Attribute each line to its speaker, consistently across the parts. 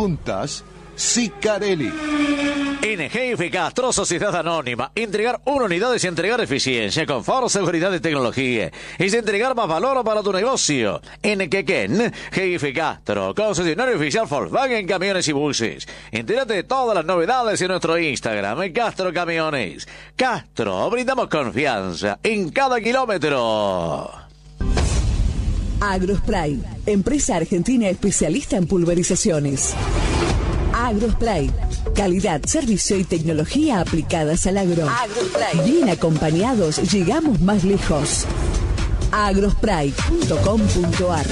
Speaker 1: Juntas, Sicarelli.
Speaker 2: INGF Castro, Sociedad Anónima. Entregar una unidad es entregar eficiencia, confort, seguridad y tecnología. Es entregar más valor para tu negocio. En Quequén, GF Castro, concesionario oficial Volkswagen Camiones y Buses. Entérate de todas las novedades en nuestro Instagram, Castro Camiones. Castro, brindamos confianza en cada kilómetro.
Speaker 3: Agrospray, empresa argentina especialista en pulverizaciones. Agrospray, calidad, servicio y tecnología aplicadas al agro. Agrospray. Bien acompañados, llegamos más lejos. agrospray.com.ar.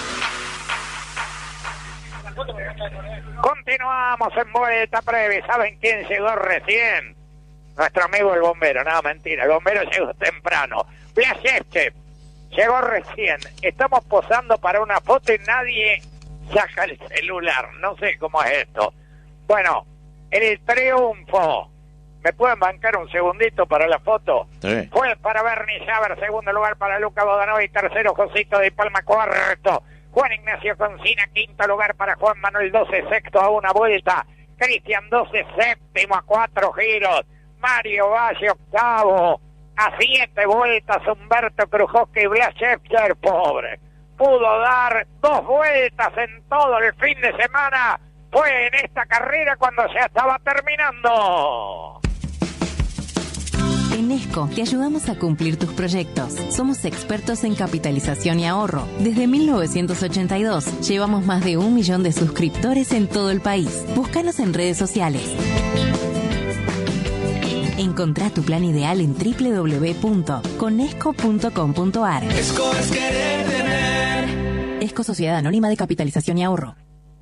Speaker 4: Continuamos en vuelta breve. ¿Saben quién llegó recién? Nuestro amigo el bombero. No, mentira, el bombero llegó temprano. Blasevchev llegó recién. Estamos posando para una foto y nadie saca el celular. No sé cómo es esto. Bueno, el triunfo. ¿Me pueden bancar un segundito para la foto?
Speaker 2: Sí.
Speaker 4: Fue para Bernie Schaber, segundo lugar para Luca Bodanovi, tercero Josito Di Palma, cuarto Juan Ignacio Concina, quinto lugar para Juan Manuel 12, sexto a una vuelta, Cristian 12, séptimo a 4 giros, Mario Valle octavo, a 7 vueltas Humberto Krujowski y Blasevchev, pobre, pudo dar 2 vueltas en todo el fin de semana. Fue en esta carrera cuando se estaba terminando.
Speaker 5: En Esco te ayudamos a cumplir tus proyectos. Somos expertos en capitalización y ahorro. Desde 1982 llevamos más de 1 millón de suscriptores en todo el país. Búscanos en redes sociales. Encontrá tu plan ideal en www.conesco.com.ar.
Speaker 6: Esco es querer tener.
Speaker 5: Esco Sociedad Anónima de Capitalización y Ahorro.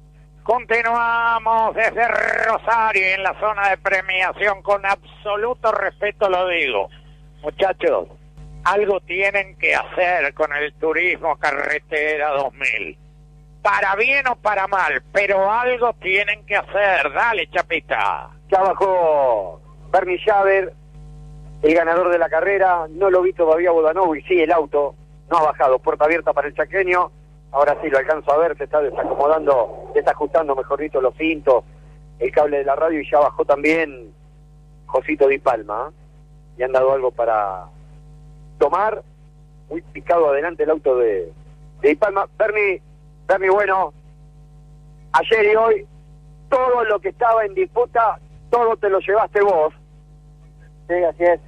Speaker 4: Continuamos desde Rosario en la zona de premiación, con absoluto respeto lo digo. Muchachos, algo tienen que hacer con el turismo carretera 2000. Para bien o para mal, pero algo tienen que hacer. Dale, Chapita.
Speaker 7: Ya bajó Bernie Schaber, el ganador de la carrera. No lo vi todavía Bodanovi, sí, el auto no ha bajado. Puerta abierta para el chaqueño. Ahora sí lo alcanzo a ver, se está desacomodando, desajustando, mejor dicho, los cintos, el cable de la radio, y ya bajó también Josito Di Palma, ¿eh? Y han dado algo para tomar. Muy picado adelante el auto de Di Palma. Bernie, bueno, ayer y hoy, todo lo que estaba en disputa, todo te lo llevaste vos.
Speaker 8: Sí, así es.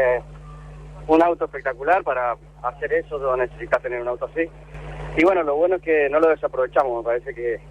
Speaker 8: Un auto espectacular. Para hacer eso no necesitas tener un auto así. Y bueno, lo bueno es que no lo desaprovechamos. Me parece que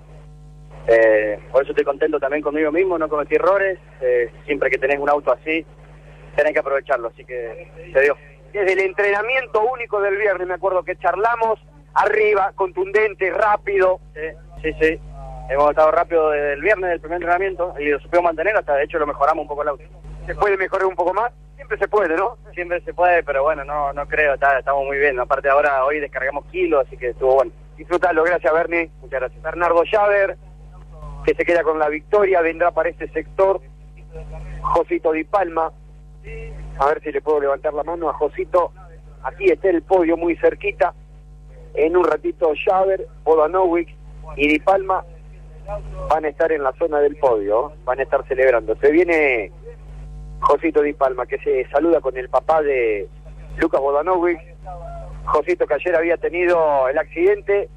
Speaker 8: por eso estoy contento también conmigo mismo, no cometí errores. Siempre que tenés un auto así, tenés que aprovecharlo, así que se dio.
Speaker 7: Desde el entrenamiento único del viernes, me acuerdo que charlamos, arriba, contundente, rápido.
Speaker 8: Sí. Hemos estado rápido desde el viernes del primer entrenamiento y lo supimos mantener, hasta de hecho lo mejoramos un poco el auto.
Speaker 7: ¿Se puede mejorar un poco más? Siempre se puede, ¿no?
Speaker 8: Siempre se puede, pero bueno, no creo, estamos muy bien. Aparte ahora, hoy descargamos kilos, así que estuvo bueno.
Speaker 7: Disfrutalo, gracias Bernie.
Speaker 8: Muchas gracias.
Speaker 7: Bernardo Schaber, que se queda con la victoria, vendrá para este sector Josito Di Palma. A ver si le puedo levantar la mano a Josito. Aquí está el podio muy cerquita. En un ratito Schaber, Bodanovic y Di Palma van a estar en la zona del podio, van a estar celebrando. Se viene Josito Di Palma, que se saluda con el papá de Lucas Bodanovic. Josito, que ayer había tenido el accidente.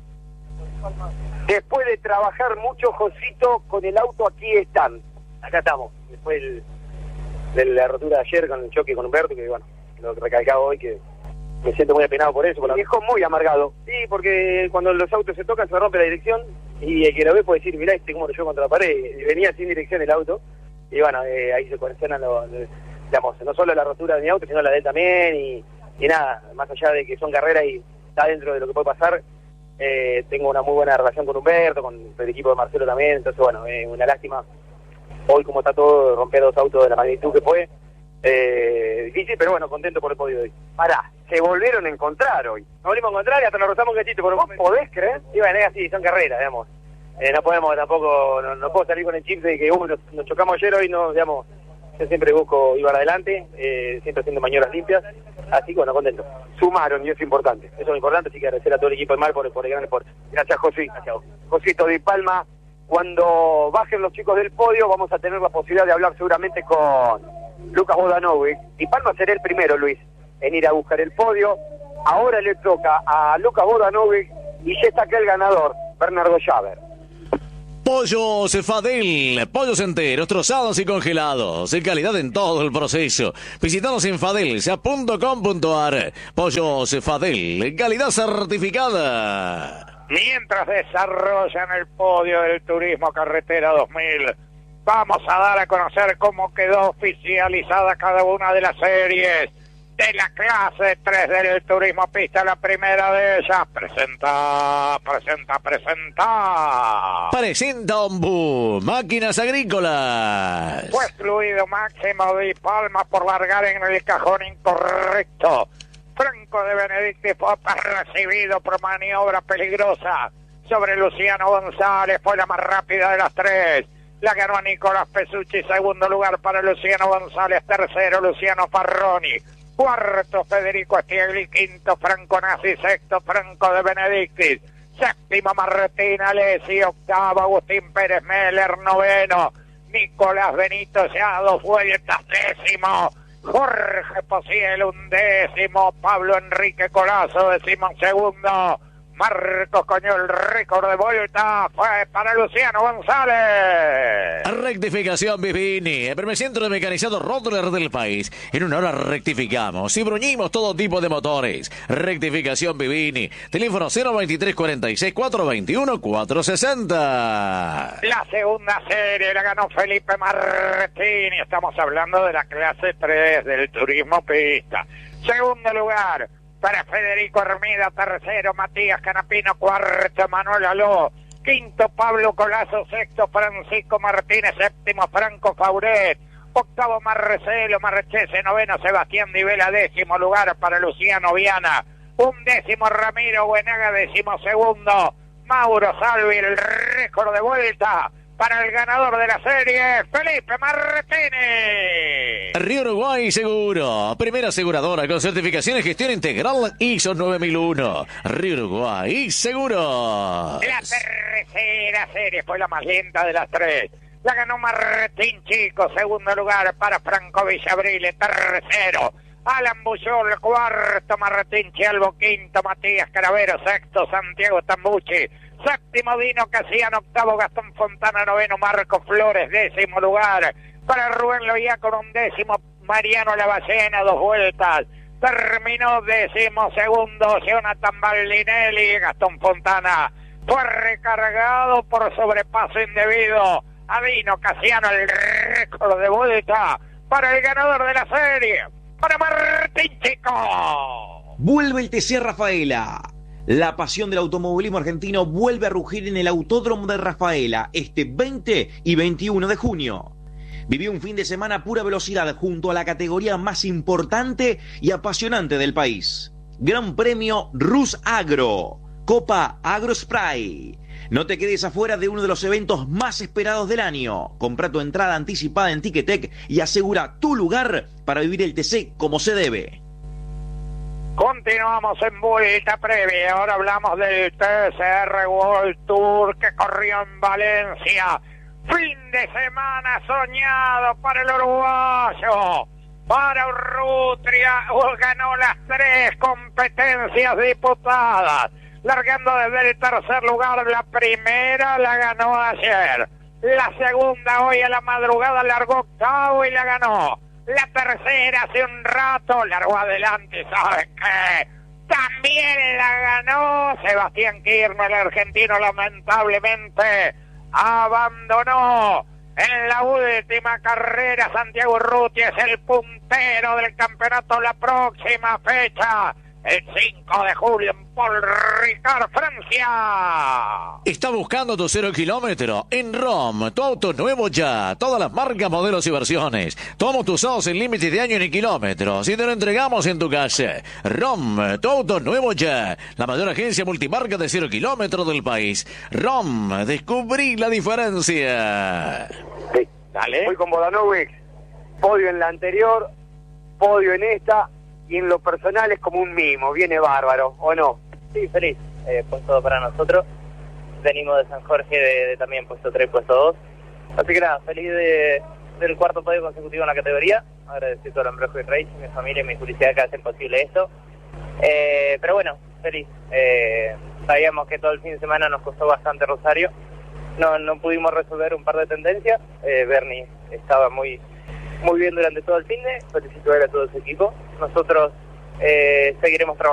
Speaker 7: Después de trabajar mucho, Josito, con el auto aquí están. Acá estamos. Después de la rotura de ayer con el choque con Humberto, que bueno, lo recalcaba hoy, que me siento muy apenado por eso. Viejo muy amargado. Sí, porque cuando los autos se tocan se rompe la dirección y el que lo ve puede decir, mirá cómo lo llevo contra la pared. Y venía sin dirección el auto y bueno, ahí se coleccionan digamos, no solo la rotura de mi auto, sino la de él también y nada, más allá de que son carreras y está dentro de lo que puede pasar, tengo una muy buena relación con Humberto, con el equipo de Marcelo también, entonces bueno, una lástima hoy como está todo, romper 2 autos de la magnitud que fue. Difícil, pero bueno, contento por el podio de hoy. Pará, se volvieron a encontrar hoy.
Speaker 8: Nos volvimos a encontrar y hasta nos rozamos un cachito. ¿Vos
Speaker 7: podés creer?
Speaker 8: Sí, bueno, es así, son carreras, digamos. No podemos tampoco, no puedo salir con el chip de que nos chocamos ayer, hoy no, digamos, yo siempre busco ir para adelante, siempre haciendo maniobras limpias, así que bueno, contento.
Speaker 7: Sumaron y eso es importante.
Speaker 8: Eso es importante, así que agradecer a todo el equipo de Mar por el gran esfuerzo.
Speaker 7: Gracias, José.
Speaker 8: Gracias a vos.
Speaker 7: Josito Di Palma, Cuando bajen los chicos del podio vamos a tener la posibilidad de hablar seguramente con Lucas Vodanovic. Di Palma será el primero, Luis, en ir a buscar el podio. Ahora le toca a Lucas Vodanovic y ya está acá el ganador, Bernardo Llaver.
Speaker 2: Pollos Fadel, pollos enteros, trozados y congelados, en calidad en todo el proceso. Visítanos en fadelsa.com.ar. Pollos Fadel, calidad certificada.
Speaker 4: Mientras desarrollan el podio del Turismo Carretera 2000, vamos a dar a conocer cómo quedó oficializada cada una de las series de la clase 3 del Turismo Pista. La primera de ellas, presenta
Speaker 2: Ombú, máquinas agrícolas.
Speaker 4: Fue excluido Máximo Di Palma por largar en el cajón incorrecto. Franco de Benedicti fue recibido por maniobra peligrosa sobre Luciano González. Fue la más rápida de las tres. La ganó a Nicolás Pesucci. Segundo lugar para Luciano González. Tercero, Luciano Farroni. Cuarto, Federico Stiegli. Quinto, Franco Nasi. Sexto, Franco de Benedicti. Séptimo, Martín Alessi. Octavo, Agustín Pérez Meller. Noveno, Nicolás Benito. Ya 2 vueltas. Décimo, Jorge Posiel. 11º, Pablo Enrique Colazo. 12º, Marcos Coñó. El récord de vuelta fue para Luciano González.
Speaker 2: Rectificación Vivini, el primer centro de mecanizado Rottler del país. En una hora rectificamos y bruñimos todo tipo de motores. Rectificación Vivini, teléfono 023 46 421 460.
Speaker 4: La segunda serie la ganó Felipe Martini. Estamos hablando de la clase 3 del Turismo Pista. Segundo lugar para Federico Hermida. Tercero, Matías Canapino. Cuarto, Manuel Aló. Quinto, Pablo Colazo. Sexto, Francisco Martínez. Séptimo, Franco Fauret. Octavo, Marcelo Marchese. Noveno, Sebastián Di Vela. 10º lugar para Luciano Viana. 11º, Ramiro Buenaga. 12º, Mauro Salvi. El récord de vuelta para el ganador de la serie, Felipe Martínez.
Speaker 2: Río Uruguay Seguro, primera aseguradora con certificación y gestión integral ISO 9001. Río Uruguay Seguro.
Speaker 4: La tercera serie fue la más lenta de las tres. La ganó Martín Chico. Segundo lugar para Franco Villabrile. Tercero, Alan Bullol. Cuarto, Martín Chialvo. Quinto, Matías Caravero. Sexto, Santiago Tambucci. Séptimo, Dino Casiano. Octavo, Gastón Fontana. Noveno, Marco Flores. 10º lugar para Rubén Loía con 11º, Mariano Lavallena. 2 vueltas. Terminó 12º, Jonathan Baldinelli. Gastón Fontana fue recargado por sobrepaso indebido a Dino Casiano. El récord de vuelta para el ganador de la serie, para Martín Chico.
Speaker 9: Vuelve el TC Rafaela. La pasión del automovilismo argentino vuelve a rugir en el Autódromo de Rafaela este 20 y 21 de junio. Viví un fin de semana a pura velocidad junto a la categoría más importante y apasionante del país. Gran Premio Rus Agro, Copa Agro Spray. No te quedes afuera de uno de los eventos más esperados del año. Compra tu entrada anticipada en Ticketek y asegura tu lugar para vivir el TC como se debe.
Speaker 4: Continuamos en vuelta previa. Ahora hablamos del TCR World Tour que corrió en Valencia. Fin de semana soñado para el uruguayo. Para Urrutia ganó las 3 competencias disputadas, largando desde el tercer lugar. La primera la ganó ayer. La segunda hoy a la madrugada largó octavo y la ganó. La tercera hace un rato largó adelante, ¿saben qué? También la ganó Sebastián Kirno, el argentino. Lamentablemente abandonó en la última carrera. Santiago Urrutia es el puntero del campeonato la próxima fecha, el 5 de julio en Paul Ricard, Francia.
Speaker 2: Está buscando tu 0 kilómetro en ROM, tu auto nuevo ya, todas las marcas, modelos y versiones. Tomamos tus usados sin límite de año ni kilómetros y te lo entregamos en tu casa. ROM, tu auto nuevo ya, la mayor agencia multimarca de 0 kilómetros del país. ROM, descubrí la diferencia.
Speaker 7: Sí, dale. Voy con Vodanovic, podio en la anterior, podio en esta. Y en lo personal es como un mimo, viene bárbaro, ¿o no?
Speaker 8: Sí, feliz, pues todo para nosotros.
Speaker 10: venimos de San Jorge de también puesto 3, puesto 2. Así que nada, feliz del cuarto podio consecutivo en la categoría. Agradecido al Ambrojo y Racing, mi familia y mi publicidad que hacen posible esto. Pero bueno, feliz. Sabíamos que todo el fin de semana nos costó bastante Rosario. No pudimos resolver un par de tendencias. Bernie estaba muy bien durante todo el fin de. Felicito a él, a todo su equipo. Nosotros seguiremos trabajando.